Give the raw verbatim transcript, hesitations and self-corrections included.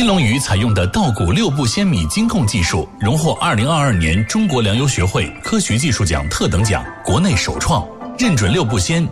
金龙鱼采用的稻谷六步鲜米精控技术，荣获二零二二年中国粮油学会科学技术奖特等奖，国内首创，认准六步鲜